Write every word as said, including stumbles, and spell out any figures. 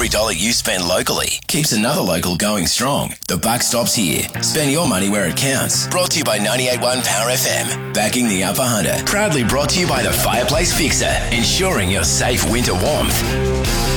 every dollar you spend locally keeps another local going strong. The buck stops here. Spend your money where it counts. Brought to you by ninety-eight point one Power F M. Backing the Upper Hunter. Proudly brought to you by the Fireplace Fixer. Ensuring your safe winter warmth.